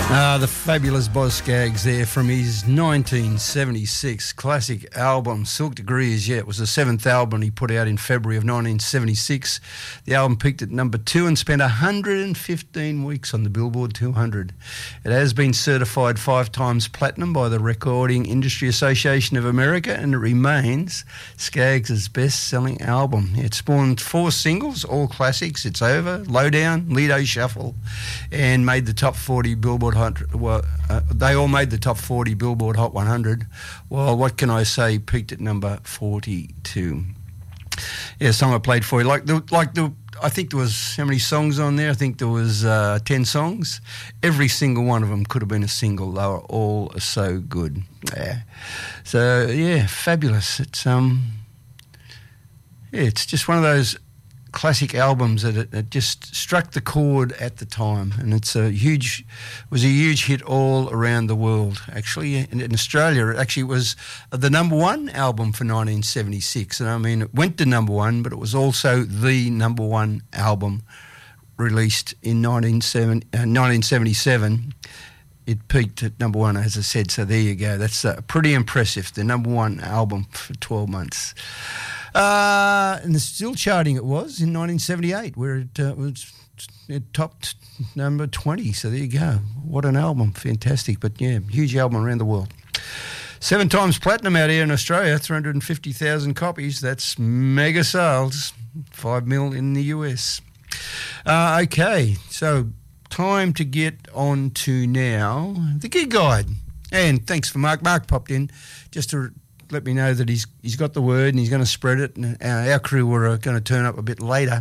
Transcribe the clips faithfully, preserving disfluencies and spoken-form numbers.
Uh, the fabulous Boz Scaggs there from his nineteen seventy-six classic album, Silk Degrees. Yeah, it was the seventh album he put out in February of nineteen seventy-six. The album peaked at number two and spent one hundred fifteen weeks on the Billboard two hundred. It has been certified five times platinum by the Recording Industry Association of America, and it remains Scaggs' best-selling album. It spawned four singles, all classics. It's Over, Lowdown, Lido Shuffle, and made the top forty Billboard Hot. Well, uh, they all made the top forty Billboard Hot one hundred. Well, what can I say? Peaked at number forty-two. Yeah, song I played for you. Like the, like the, I think there was how many songs on there? I think there was uh, ten songs. Every single one of them could have been a single. They were all so good. Yeah. So yeah, fabulous. It's um, yeah, it's just one of those classic albums that it, it just struck the chord at the time, and it's a huge was a huge hit all around the world. Actually, in, in Australia, it actually was the number one album for nineteen seventy-six, and I mean it went to number one, but it was also the number one album released in nineteen seventy-seven. It peaked at number one, as I said. So there you go. That's uh, pretty impressive. The number one album for twelve months. Uh, and it's still charting it was in nineteen seventy-eight, where it uh, was it topped number twenty. So there you go. What an album. Fantastic. But yeah, huge album around the world. Seven times platinum out here in Australia, three hundred fifty thousand copies. That's mega sales. Five mil in the U S. Uh, okay, so time to get on to now the gig guide. And thanks for Mark. Mark popped in just to let me know that he's he's got the word and he's going to spread it, and our, our crew were going to turn up a bit later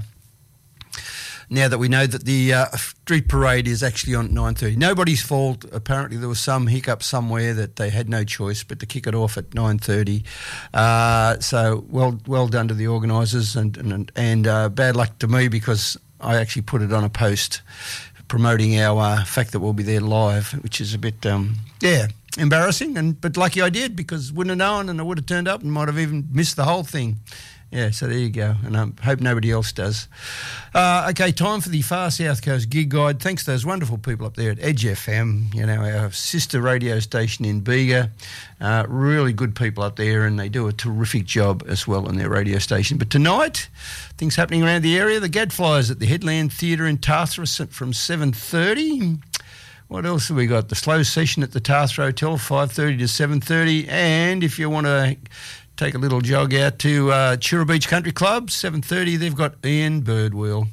now that we know that the uh, street parade is actually on at nine thirty. Nobody's fault. Apparently there was some hiccup somewhere that they had no choice but to kick it off at nine thirty. Uh, so well well done to the organisers, and, and, and uh, bad luck to me because I actually put it on a post promoting our uh, fact that we'll be there live, which is a bit, um, yeah, embarrassing, and but lucky I did, because wouldn't have known and I would have turned up and might have even missed the whole thing. Yeah, so there you go, and I hope nobody else does. Uh, okay, time for the Far South Coast Gig Guide. Thanks to those wonderful people up there at Edge F M, you know, our sister radio station in Bega. Uh, really good people up there, and they do a terrific job as well on their radio station. But tonight, things happening around the area. The Gadflyers at the Headland Theatre in Tathra from seven thirty. What else have we got? The Slow Session at the Tathra Hotel, five thirty to seven thirty. And if you want to take a little jog out to uh, Chura Beach Country Club, seven thirty, they've got Ian Birdwheel.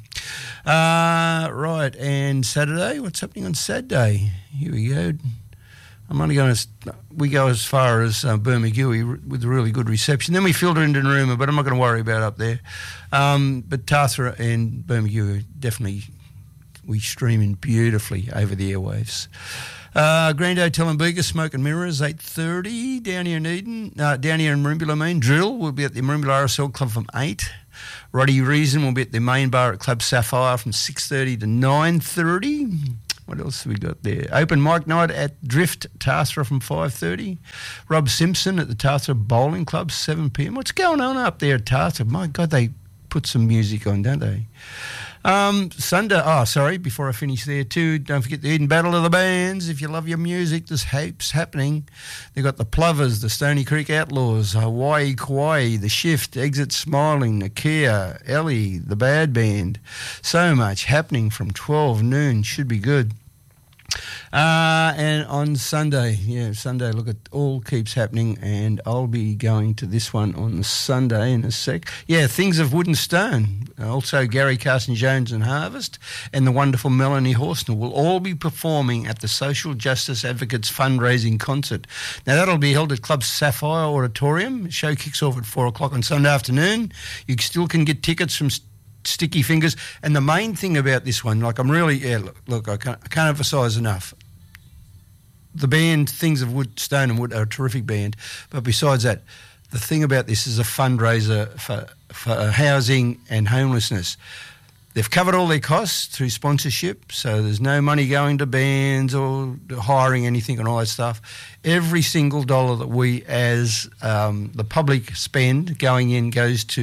Uh, right, and Saturday, what's happening on Saturday? Here we go. I'm only going to, we go as far as uh, Bermagui with a really good reception. Then we filter into Narooma, but I'm not going to worry about up there. Um, but Tathra and Bermagui definitely, we streaming beautifully over the airwaves. Uh, Grand Hotel in Bega, Smoke and Mirrors, eight thirty. Down here in Eden, uh, down here in Merimbula, I mean. Drill will be at the Merimbula R S L Club from eight. Roddy Reason will be at the main bar at Club Sapphire from six thirty to nine thirty. What else have we got there? Open mic night at Drift Tathra from five thirty. Rob Simpson at the Tathra Bowling Club, seven p.m. What's going on up there at Tathra? My God, they put some music on, don't they? Um, Sunday, oh, sorry, before I finish there too, don't forget the Eden Battle of the Bands. If you love your music, there's heaps happening. They've got the Plovers, the Stony Creek Outlaws, Hawaii Kauai, The Shift, Exit Smiling, Nakia, Ellie, the Bad Band. So much happening from twelve noon, should be good. Uh, and on Sunday, yeah, Sunday, look, it all keeps happening, and I'll be going to this one on Sunday in a sec. Yeah, Things of Wood and Stone, also Gary Carson-Jones and Harvest, and the wonderful Melanie Horsnell will all be performing at the Social Justice Advocates fundraising concert. Now, that'll be held at Club Sapphire Auditorium. The show kicks off at four o'clock on Sunday afternoon. You still can get tickets from Sticky Fingers. And the main thing about this one, like I'm really, yeah, look, look I, can't, I can't emphasise enough, the band Things of Wood, Stone and Wood are a terrific band, but besides that, the thing about this is a fundraiser for, for housing and homelessness. They've covered all their costs through sponsorship, so there's no money going to bands or hiring anything and all that stuff. Every single dollar that we as um, the public spend going in goes to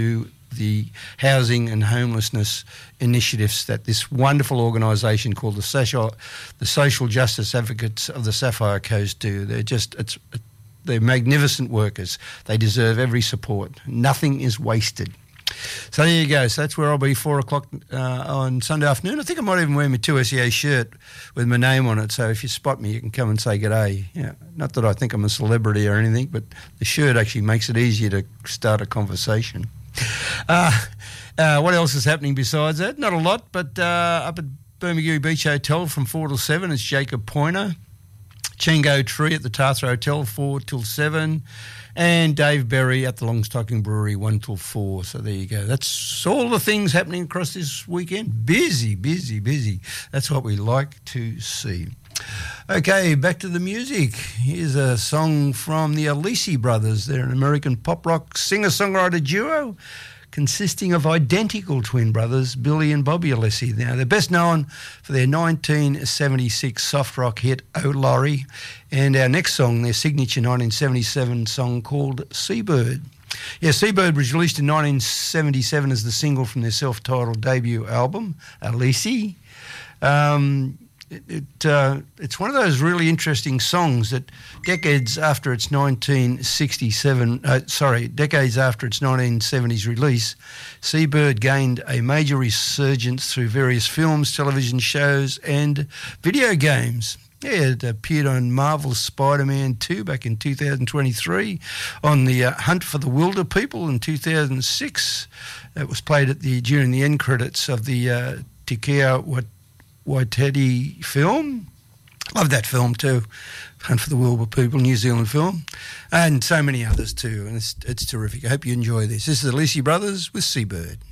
the housing and homelessness initiatives that this wonderful organisation called the Social, the Social Justice Advocates of the Sapphire Coast do. They're just, it's, they're magnificent workers. They deserve every support. Nothing is wasted. So there you go. So that's where I'll be, four o'clock uh, on Sunday afternoon. I think I might even wear my two S E A shirt with my name on it. So if you spot me, you can come and say g'day. Yeah, not that I think I'm a celebrity or anything, but the shirt actually makes it easier to start a conversation. Uh, uh, what else is happening besides that? Not a lot, but uh, up at Bermagui Beach Hotel from four till seven, it's Jacob Pointer. Chengo Tree at the Tathra Hotel, four till seven. And Dave Berry at the Longstocking Brewery, one till four. So there you go. That's all the things happening across this weekend. Busy, busy, busy. That's what we like to see. Okay, back to the music. Here's a song from the Alesi Brothers. They're an American pop rock singer-songwriter duo consisting of identical twin brothers, Billy and Bobby Alesi. Now, they're best known for their nineteen seventy-six soft rock hit, Oh Laurie, and our next song, their signature nineteen seventy-seven song called Seabird. Yeah, Seabird was released in nineteen seventy-seven as the single from their self-titled debut album, Alesi. Um... It, it uh, it's one of those really interesting songs that decades after its nineteen sixty-seven, uh, sorry, decades after its nineteen seventies release, Seabird gained a major resurgence through various films, television shows, and video games. Yeah, it appeared on Marvel's Spider-Man two back in two thousand twenty-three, on the uh, Hunt for the Wilder People in two thousand six. It was played at the during the end credits of the uh, Taika Wat. Waititi film. Love that film too. Hunt for the Wilbur People, New Zealand film. And so many others too. And it's, it's terrific. I hope you enjoy this. This is the Alesi Brothers with Seabird.